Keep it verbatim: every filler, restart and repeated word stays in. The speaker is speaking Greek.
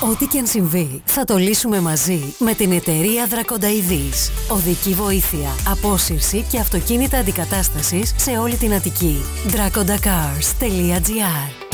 Ό,τι και αν συμβεί, θα το λύσουμε μαζί με την εταιρεία Δρακονταειδής. Οδική βοήθεια, απόσυρση και αυτοκίνητα αντικατάστασης σε όλη την Αττική. Draconda cars τελεία gr